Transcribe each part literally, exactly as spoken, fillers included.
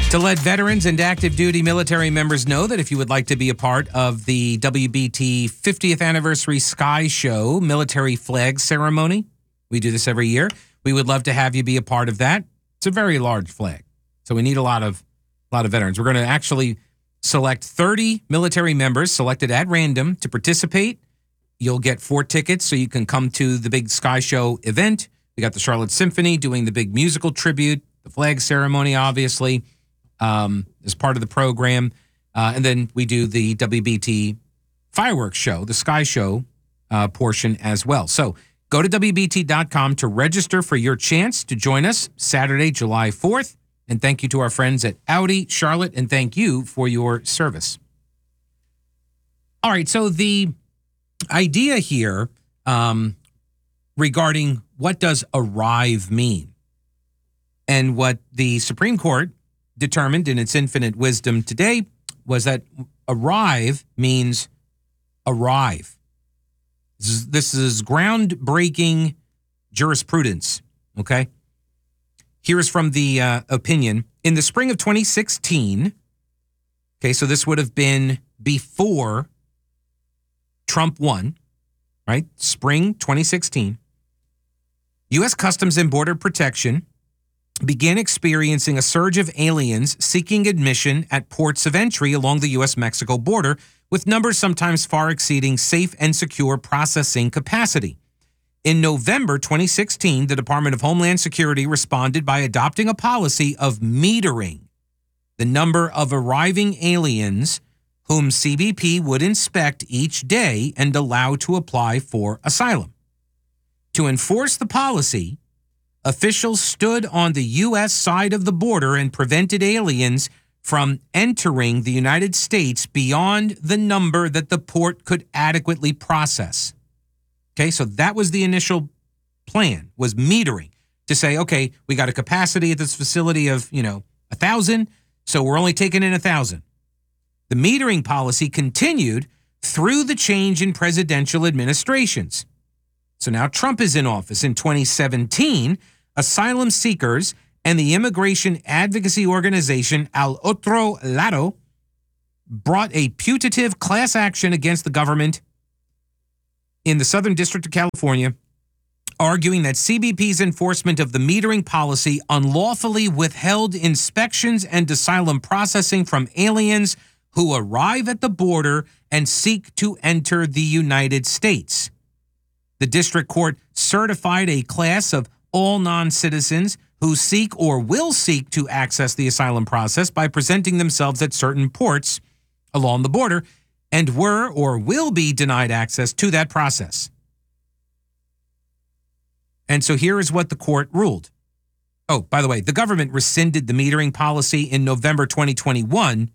To let veterans and active duty military members know that if you would like to be a part of the W B T fiftieth Anniversary Sky Show military flag ceremony, we do this every year. We would love to have you be a part of that. It's a very large flag, so we need a lot of, a lot of veterans. We're going to actually select thirty military members selected at random to participate. You'll get four tickets so you can come to the big Sky Show event. We got the Charlotte Symphony doing the big musical tribute, the flag ceremony, obviously. Um, as part of the program. Uh, and then we do the W B T fireworks show, the Sky Show uh, portion as well. So go to W B T dot com to register for your chance to join us Saturday, July fourth. And thank you to our friends at Audi Charlotte, and thank you for your service. All right, so the idea here um, regarding what does arrive mean, and what the Supreme Court determined in its infinite wisdom today was that arrive means arrive. This is, this is groundbreaking jurisprudence, okay? Here is from the uh, opinion. In the spring of twenty sixteen, okay, so this would have been before Trump won, right? Spring twenty sixteen, U S Customs and Border Protection began experiencing a surge of aliens seeking admission at ports of entry along the U S Mexico border, with numbers sometimes far exceeding safe and secure processing capacity. In November twenty sixteen, the Department of Homeland Security responded by adopting a policy of metering the number of arriving aliens whom C B P would inspect each day and allow to apply for asylum. To enforce the policy, officials stood on the U S side of the border and prevented aliens from entering the United States beyond the number that the port could adequately process. Okay, so that was the initial plan, was metering, to say, okay, we got a capacity at this facility of, you know, a thousand, so we're only taking in a thousand. The metering policy continued through the change in presidential administrations. So now Trump is in office. In twenty seventeen, asylum seekers and the immigration advocacy organization Al Otro Lado brought a putative class action against the government in the Southern District of California, arguing that C B P's enforcement of the metering policy unlawfully withheld inspections and asylum processing from aliens who arrive at the border and seek to enter the United States. The district court certified a class of all non-citizens who seek or will seek to access the asylum process by presenting themselves at certain ports along the border and were or will be denied access to that process. And so here is what the court ruled. Oh, by the way, the government rescinded the metering policy in November twenty twenty-one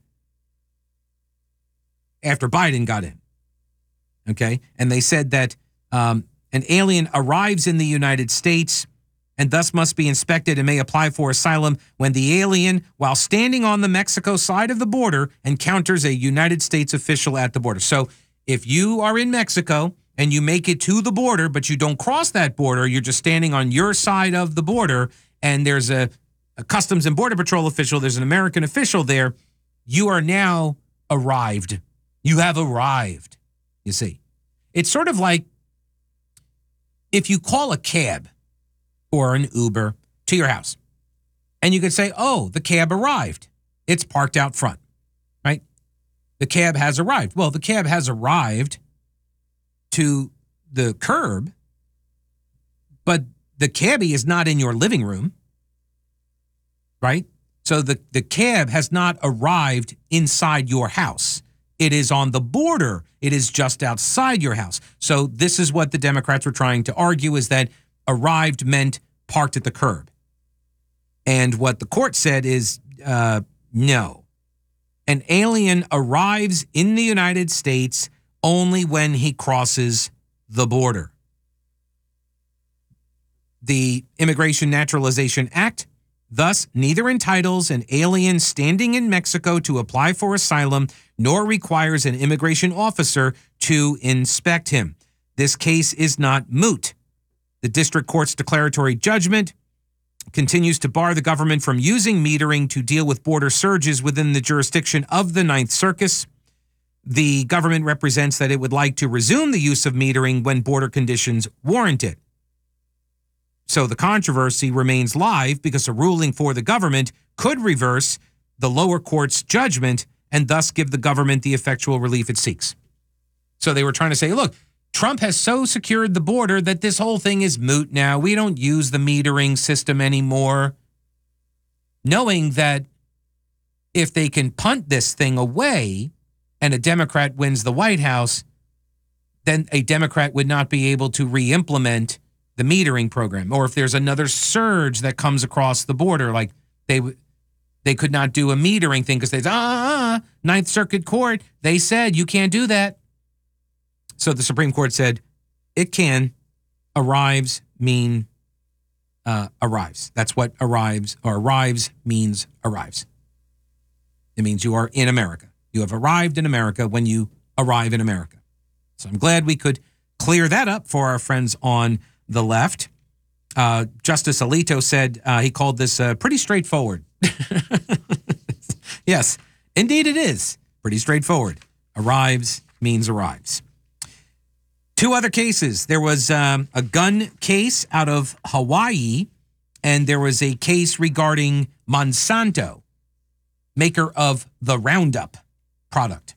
after Biden got in. Okay? And they said that um, an alien arrives in the United States and thus must be inspected and may apply for asylum when the alien, while standing on the Mexico side of the border, encounters a United States official at the border. So if you are in Mexico and you make it to the border, but you don't cross that border, you're just standing on your side of the border, and there's a, a Customs and Border Patrol official, there's an American official there, you are now arrived. You have arrived, you see. It's sort of like if you call a cab or an Uber to your house, and you could say, oh, the cab arrived. It's parked out front, right? The cab has arrived. Well, the cab has arrived to the curb, but the cabbie is not in your living room, right? So the, the cab has not arrived inside your house. It is on the border. It is just outside your house. So this is what the Democrats were trying to argue, is that arrived meant parked at the curb. And what the court said is, uh, no. An alien arrives in the United States only when he crosses the border. The Immigration Naturalization Act thus neither entitles an alien standing in Mexico to apply for asylum nor requires an immigration officer to inspect him. This case is not moot. The district court's declaratory judgment continues to bar the government from using metering to deal with border surges within the jurisdiction of the Ninth Circuit. The government represents that it would like to resume the use of metering when border conditions warrant it. So the controversy remains live because a ruling for the government could reverse the lower court's judgment and thus give the government the effectual relief it seeks. So they were trying to say, look, Trump has so secured the border that this whole thing is moot now. We don't use the metering system anymore. Knowing that if they can punt this thing away and a Democrat wins the White House, then a Democrat would not be able to re-implement the metering program. Or if there's another surge that comes across the border, like they they could not do a metering thing because they say, ah, ah, Ninth Circuit Court, they said you can't do that. So the Supreme Court said it can. Arrives mean uh, arrives. That's what arrives or arrives means arrives. It means you are in America. You have arrived in America when you arrive in America. So I'm glad we could clear that up for our friends on the left. Uh, Justice Alito said uh, he called this uh, pretty straightforward. Yes, indeed it is. Pretty straightforward. Arrives means arrives. Two other cases. There was um, a gun case out of Hawaii, and there was a case regarding Monsanto, maker of the Roundup product.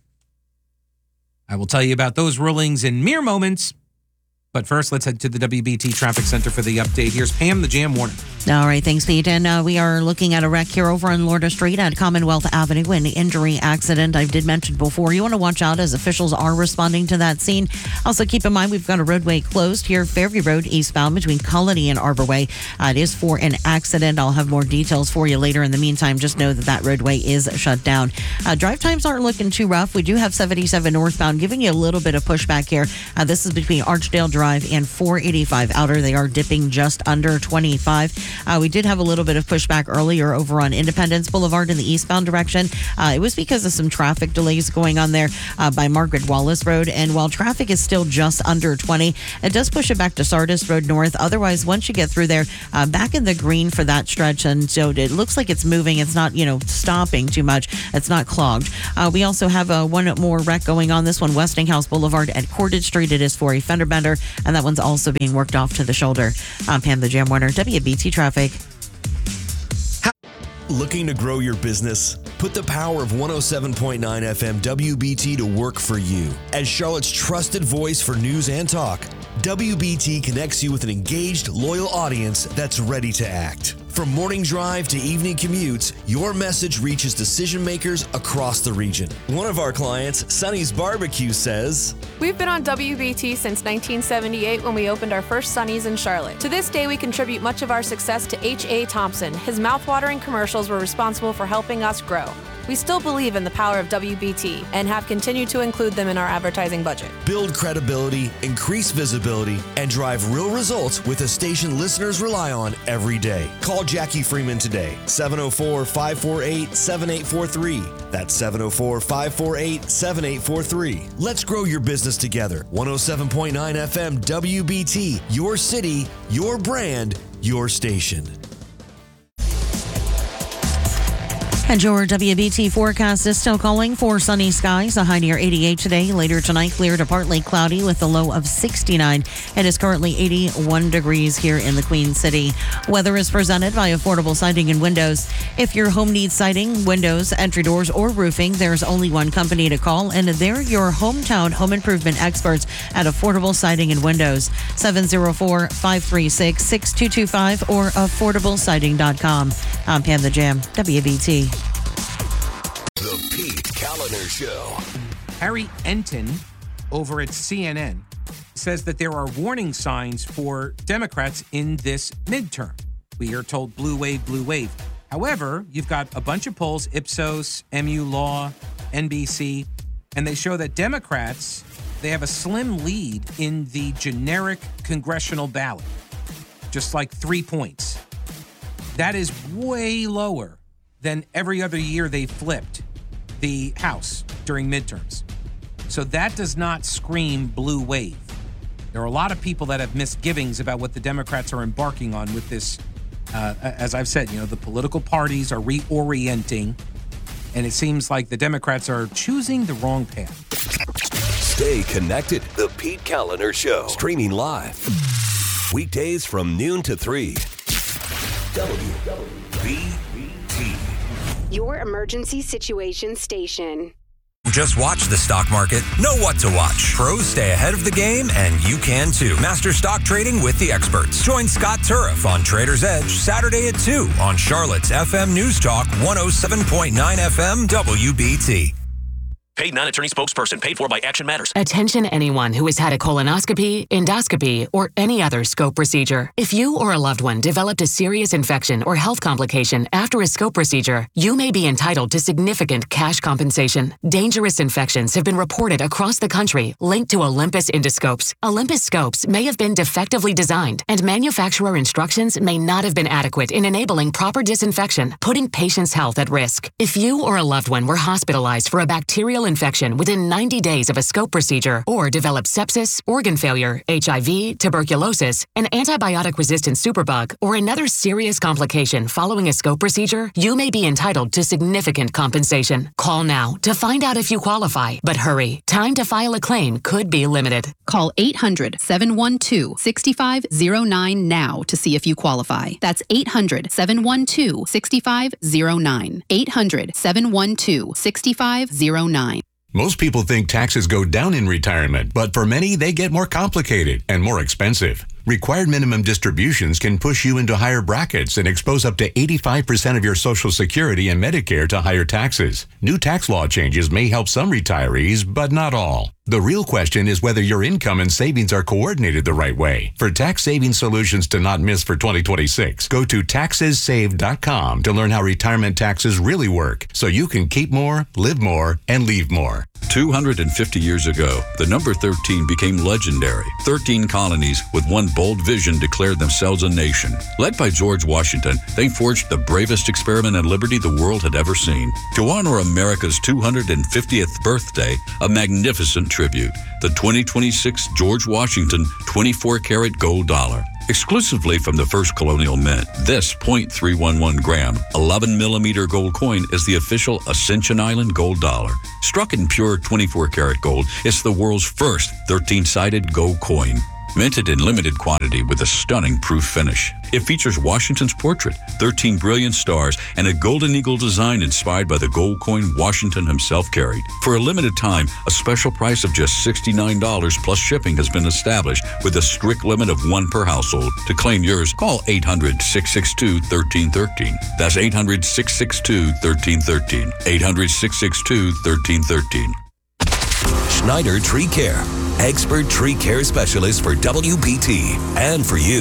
I will tell you about those rulings in mere moments. But first, let's head to the W B T Traffic Center for the update. Here's Pam, the Jam Warner. All right, thanks, Pete. And uh, we are looking at a wreck here over on Lorda Street at Commonwealth Avenue, an injury accident I did mention before. You want to watch out as officials are responding to that scene. Also, keep in mind we've got a roadway closed here, Fairview Road eastbound between Colony and Arbor Way. Uh, it is for an accident. I'll have more details for you later. In the meantime, just know that that roadway is shut down. Uh, drive times aren't looking too rough. We do have seventy-seven northbound giving you a little bit of pushback here. Uh, this is between Archdale Drive and four eighty-five outer. They are dipping just under twenty-five. Uh, we did have a little bit of pushback earlier over on Independence Boulevard in the eastbound direction. Uh, it was because of some traffic delays going on there uh, by Margaret Wallace Road. And while traffic is still just under twenty, it does push it back to Sardis Road North. Otherwise, once you get through there, uh, back in the green for that stretch. And so it looks like it's moving. It's not, you know, stopping too much. It's not clogged. Uh, we also have uh, one more wreck going on. This one, Westinghouse Boulevard at Cordage Street. It is for a fender bender, and that one's also being worked off to the shoulder. I'm Pam, the Jam Warner, W B T Traffic. Looking to grow your business? Put the power of one oh seven point nine F M W B T to work for you. As Charlotte's trusted voice for news and talk, W B T connects you with an engaged, loyal audience that's ready to act. From morning drive to evening commutes, your message reaches decision makers across the region. One of our clients, Sonny's Barbecue, says, "We've been on W B T since nineteen seventy-eight when we opened our first Sonny's in Charlotte. To this day, we contribute much of our success to H A. Thompson. His mouthwatering commercials were responsible for helping us grow. We still believe in the power of W B T and have continued to include them in our advertising budget. Build credibility, increase visibility, and drive real results with a station listeners rely on every day. Call Jackie Freeman today, seven oh four, five four eight, seven eight four three. That's seven oh four, five four eight, seven eight four three. Let's grow your business together. one oh seven point nine F M W B T, your city, your brand, your station. And your W B T forecast is still calling for sunny skies, a high near eighty-eight today. Later tonight, clear to partly cloudy with a low of sixty-nine. It is currently eighty-one degrees here in the Queen City. Weather is presented by Affordable Siding and Windows. If your home needs siding, windows, entry doors, or roofing, there's only one company to call, and they're your hometown home improvement experts at Affordable Siding and Windows. seven oh four, five three six, six two two five or affordable siding dot com. I'm Pam the Jam, W B T. The Pete Kaliner Show. Harry Enton over at C N N says that there are warning signs for Democrats in this midterm. We are told blue wave, blue wave. However, you've got a bunch of polls, Ipsos, M U Law, N B C, and they show that Democrats, they have a slim lead in the generic congressional ballot, just like three points. That is way lower than every other year they flipped the House during midterms. So that does not scream blue wave. There are a lot of people that have misgivings about what the Democrats are embarking on with this Uh, as I've said, you know, the political parties are reorienting, and it seems like the Democrats are choosing the wrong path. Stay connected. The Pete Kaliner Show. Streaming live. Weekdays from noon to three. W B T. Your emergency situation station. Just watch the stock market. Know what to watch. Pros stay ahead of the game, and you can too. Master stock trading with the experts. Join Scott Turriff on Trader's Edge Saturday at two on Charlotte's F M News Talk one oh seven point nine F M W B T. Paid non-attorney spokesperson paid for by Action Matters. Attention anyone who has had a colonoscopy, endoscopy, or any other scope procedure. If you or a loved one developed a serious infection or health complication after a scope procedure, you may be entitled to significant cash compensation. Dangerous infections have been reported across the country linked to Olympus endoscopes. Olympus scopes may have been defectively designed, and manufacturer instructions may not have been adequate in enabling proper disinfection, putting patients' health at risk. If you or a loved one were hospitalized for a bacterial infection within ninety days of a scope procedure, or developed sepsis, organ failure, H I V, tuberculosis, an antibiotic-resistant superbug, or another serious complication following a scope procedure, you may be entitled to significant compensation. Call now to find out if you qualify, but hurry. Time to file a claim could be limited. Call eight hundred, seven one two, six five zero nine now to see if you qualify. That's eight hundred, seven one two, six five zero nine. eight hundred, seven one two, six five zero nine. Most people think taxes go down in retirement, but for many, they get more complicated and more expensive. Required minimum distributions can push you into higher brackets and expose up to eighty-five percent of your Social Security and Medicare to higher taxes. New tax law changes may help some retirees, but not all. The real question is whether your income and savings are coordinated the right way. For tax saving solutions to not miss for twenty twenty-six, go to taxes save dot com to learn how retirement taxes really work, so you can keep more, live more, and leave more. two hundred fifty years ago, the number thirteen became legendary. thirteen colonies with one bold vision declared themselves a nation. Led by George Washington, they forged the bravest experiment in liberty the world had ever seen. To honor America's two hundred fiftieth birthday, a magnificent tribute, the twenty twenty-six George Washington twenty-four karat gold dollar. Exclusively from the first colonial mint, this point three one one gram, eleven millimeter gold coin is the official Ascension Island gold dollar. Struck in pure twenty-four karat gold, it's the world's first thirteen-sided gold coin. Minted in limited quantity with a stunning proof finish. It features Washington's portrait, thirteen brilliant stars, and a golden eagle design inspired by the gold coin Washington himself carried. For a limited time, a special price of just sixty-nine dollars plus shipping has been established with a strict limit of one per household. To claim yours, call eight hundred, six six two, one three one three. That's eight hundred, six six two, one three one three. eight hundred, six six two, one three one three. Schneider Tree Care. Expert tree care specialist for W B T and for you.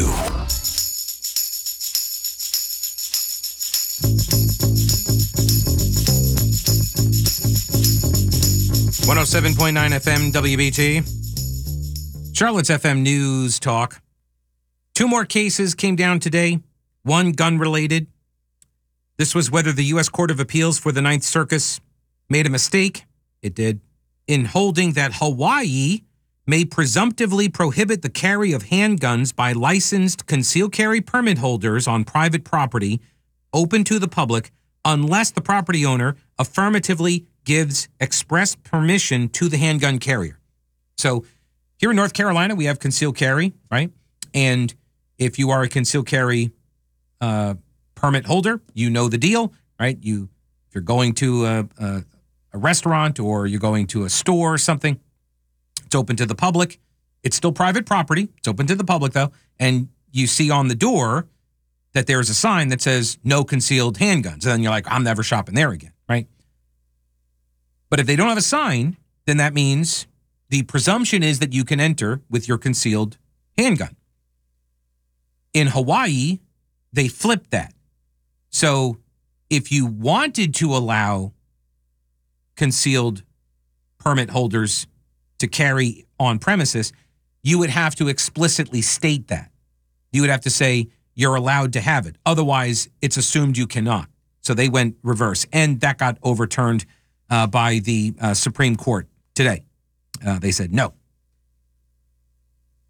one oh seven point nine F M W B T. Charlotte's F M News Talk. Two more cases came down today, one gun-related. This was whether the U S Court of Appeals for the Ninth Circuit made a mistake. It did. In holding that Hawaii may presumptively prohibit the carry of handguns by licensed concealed carry permit holders on private property open to the public unless the property owner affirmatively gives express permission to the handgun carrier. So here in North Carolina, we have concealed carry, right? And if you are a concealed carry uh, permit holder, you know the deal, right? You, if you're going to a, a, a restaurant or you're going to a store or something, it's open to the public. It's still private property. It's open to the public, though. And you see on the door that there's a sign that says no concealed handguns. And then you're like, I'm never shopping there again, right? But if they don't have a sign, then that means the presumption is that you can enter with your concealed handgun. In Hawaii, they flipped that. So if you wanted to allow concealed permit holders to carry on premises, you would have to explicitly state that. You would have to say you're allowed to have it. Otherwise, it's assumed you cannot. So they went reverse. And that got overturned uh, by the uh, Supreme Court today. Uh, they said no.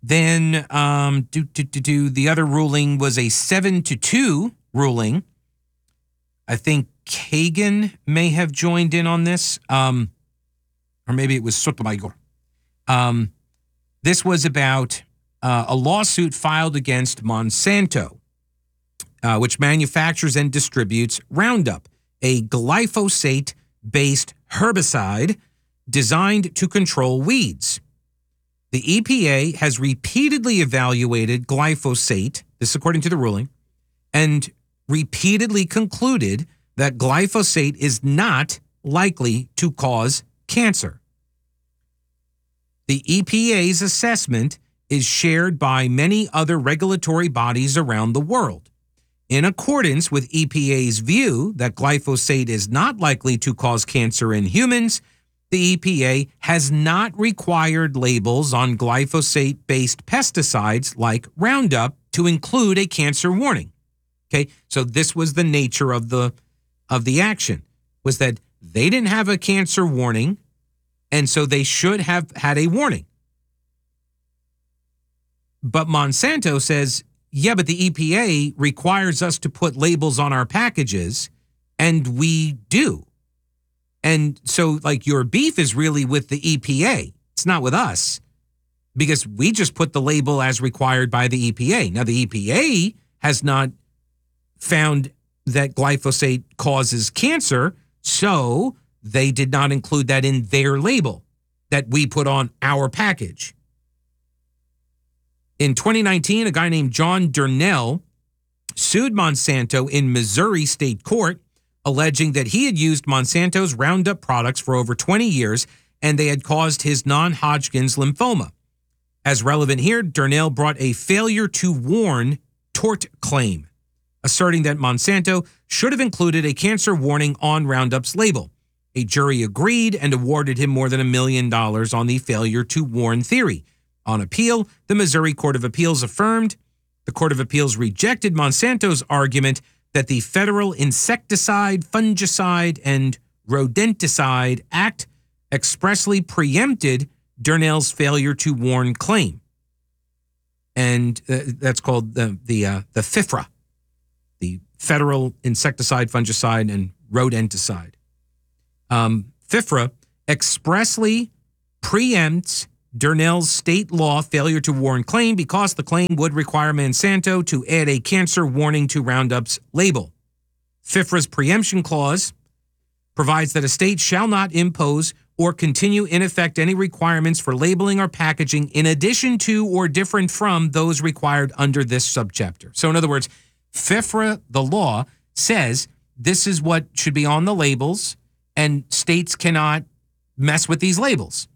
Then um, do, do, do, do, the other ruling was a seven to two ruling. I think Kagan may have joined in on this, um, or maybe it was Sotomayor. Um, this was about uh, a lawsuit filed against Monsanto, uh, which manufactures and distributes Roundup, a glyphosate-based herbicide designed to control weeds. The E P A has repeatedly evaluated glyphosate, this according to the ruling, and repeatedly concluded that glyphosate is not likely to cause cancer. The E P A's assessment is shared by many other regulatory bodies around the world. In accordance with E P A's view that glyphosate is not likely to cause cancer in humans, the E P A has not required labels on glyphosate-based pesticides like Roundup to include a cancer warning. Okay, so this was the nature of the of the action, was that they didn't have a cancer warning, and so they should have had a warning. But Monsanto says, yeah, but the E P A requires us to put labels on our packages, and we do. And so, like, your beef is really with the E P A. It's not with us, because we just put the label as required by the E P A. Now, the E P A has not found that glyphosate causes cancer, so they did not include that in their label that we put on our package. In twenty nineteen, a guy named John Durnell sued Monsanto in Missouri State Court, alleging that he had used Monsanto's Roundup products for over twenty years and they had caused his non-Hodgkin's lymphoma. As relevant here, Durnell brought a failure to warn tort claim, asserting that Monsanto should have included a cancer warning on Roundup's label. A jury agreed and awarded him more than a million dollars on the failure to warn theory. On appeal, the Missouri Court of Appeals affirmed. The Court of Appeals rejected Monsanto's argument that the Federal Insecticide, Fungicide, and Rodenticide Act expressly preempted Durnell's failure to warn claim. And uh, that's called the the uh, the FIFRA, the Federal Insecticide, Fungicide, and Rodenticide. Um, FIFRA expressly preempts Durnell's state law failure to warn claim because the claim would require Monsanto to add a cancer warning to Roundup's label. FIFRA's preemption clause provides that a state shall not impose or continue in effect any requirements for labeling or packaging in addition to or different from those required under this subchapter. So in other words, FIFRA, the law, says this is what should be on the labels, and states cannot mess with these labels.